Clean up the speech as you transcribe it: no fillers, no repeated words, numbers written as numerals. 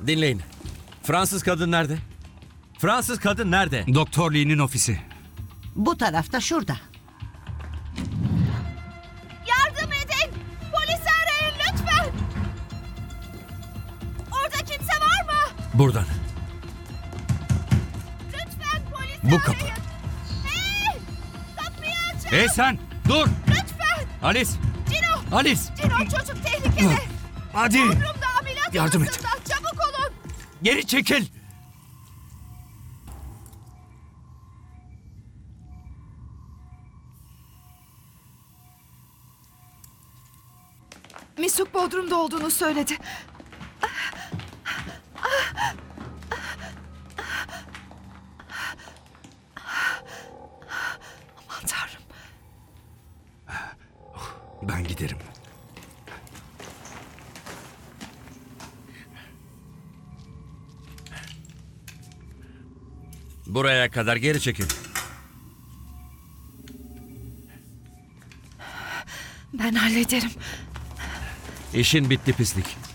Dinleyin. Fransız kadın nerede? Fransız kadın nerede? Doktor Lee'nin ofisi. Bu tarafta, şurada. Yardım edin! Polisi arayın lütfen! Orada kimse var mı? Buradan. Lütfen polisi Bu arayın! kapı. Hey! Kapıyı açın! Hey sen! Dur! Lütfen! Alice! Cino! Alice! Cino çocuk tehlikede! Hadi! Bodrum'da ameliyat Yardım et. odasında. Çabuk olun! Geri çekil! Mesut Bodrum'da olduğunu söyledi. Aman Tanrım. Ben giderim. Buraya kadar, geri çekil. Ben hallederim. İşin bitti pislik.